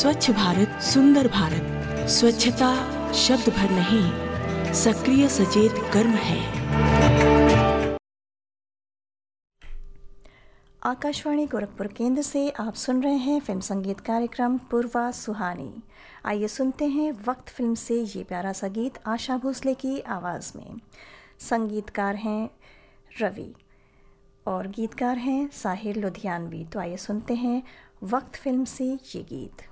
स्वच्छ भारत सुंदर भारत। स्वच्छता शब्द भर नहीं, सक्रिय सचेत कर्म है। आकाशवाणी गोरखपुर केंद्र से आप सुन रहे हैं फिल्म संगीत कार्यक्रम पूर्वा सुहानी। आइए सुनते हैं वक्त फिल्म से ये प्यारा सा गीत आशा भोसले की आवाज़ में। संगीतकार हैं रवि और गीतकार हैं साहिर लुधियानवी। तो आइए सुनते हैं वक्त फिल्म से ये गीत।